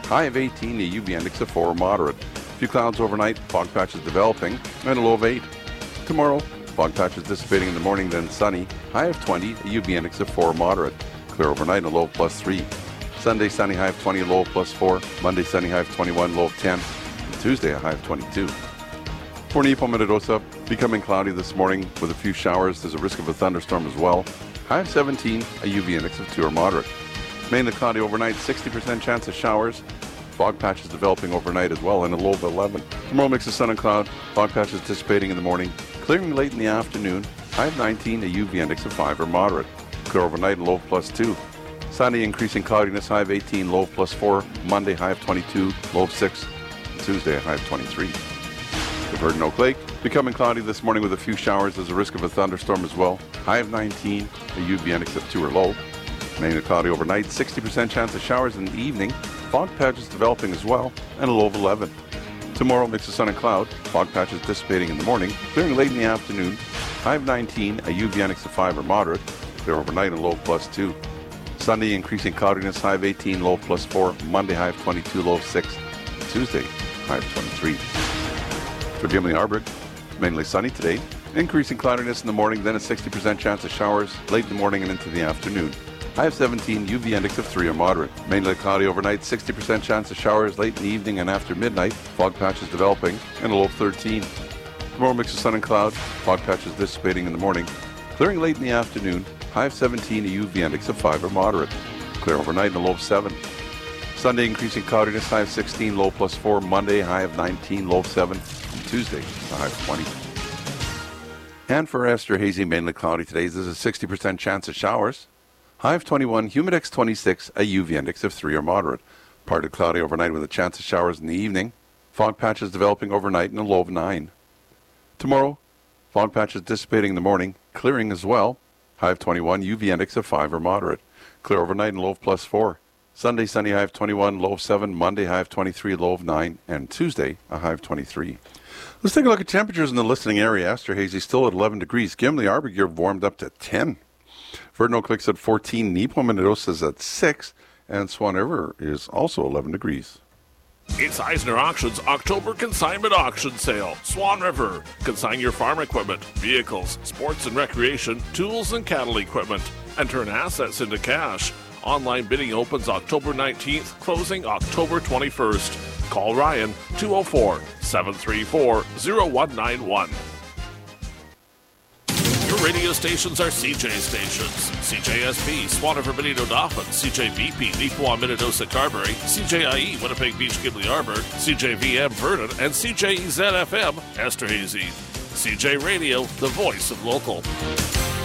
High of 18, a UV index of 4, moderate. A few clouds overnight, fog patches developing, and a low of 8. Tomorrow, fog patches dissipating in the morning, then sunny. High of 20, a UV index of 4, moderate. Clear overnight, a low of +3. Sunday, sunny, high of 20, low of +4. Monday, sunny, high of 21, low of 10. And Tuesday, a high of 22. For Nipo, Minnedosa, becoming cloudy this morning with a few showers. There's a risk of a thunderstorm as well. High of 17, a UV index of 2 or moderate. Mainly cloudy overnight, 60% chance of showers. Fog patches developing overnight as well, and a low of 11. Tomorrow, mix of sun and cloud. Fog patches dissipating in the morning, clearing late in the afternoon. High of 19, a UV index of 5 or moderate. Clear overnight, and low of +2. Sunday, increasing cloudiness, high of 18, low of +4. Monday, high of 22, low of 6. And Tuesday, a high of 23. The Bird in Oak Lake, becoming cloudy this morning with a few showers. There's a risk of a thunderstorm as well. High of 19, a UV index of 2 or low. Mainly cloudy overnight, 60% chance of showers in the evening. Fog patches developing as well, and a low of 11. Tomorrow, mix of sun and cloud. Fog patches dissipating in the morning, clearing late in the afternoon. High of 19, a UV index of 5 or moderate. Clear overnight, and low of +2. Sunday, increasing cloudiness, high of 18, low of +4. Monday, high of 22, low of 6. And Tuesday, high of 23. For Gimli Arbor, mainly sunny today. Increasing cloudiness in the morning, then a 60% chance of showers late in the morning and into the afternoon. High of 17, UV index of 3 or moderate. Mainly cloudy overnight, 60% chance of showers late in the evening and after midnight. Fog patches developing, and a low of 13. Tomorrow, mix of sun and cloud. Fog patches dissipating in the morning, clearing late in the afternoon. High of 17, a UV index of 5 or moderate. Clear overnight, and a low of 7. Sunday, increasing cloudiness, high of 16, low +4. Monday, high of 19, low of 7. And Tuesday, a high of 20. And for Esterhazy, mainly cloudy today. There's a 60% chance of showers. High of 21, humidex 26, a UV index of 3 or moderate. Partly cloudy overnight with a chance of showers in the evening. Fog patches developing overnight and a low of 9. Tomorrow, fog patches dissipating in the morning, clearing as well. High of 21, UV index of 5 or moderate. Clear overnight and low of +4. Sunday, sunny, high of 21, low of 7. Monday, high of 23, low of 9. And Tuesday, a high of 23. Let's take a look at temperatures in the listening area. Esterhazy still at 11 degrees. Gimli Arbor warmed up to 10. Verdun Oak Lake's at 14, Nipo Minnedosa's at 6, and Swan River is also 11 degrees. It's Eisner Auctions October Consignment Auction Sale. Swan River. Consign your farm equipment, vehicles, sports and recreation, tools and cattle equipment, and turn assets into cash. Online bidding opens October 19th, closing October 21st. Call Ryan 204-734-0191. Your radio stations are CJ stations. CJSP, Swan River, Benito Dauphin, CJVP, Nipoa, Minnedosa, Carberry, CJIE, Winnipeg Beach, Gimli Arbor, CJVM, Vernon, and CJEZ-FM, Esterhazy. CJ Radio, the voice of local.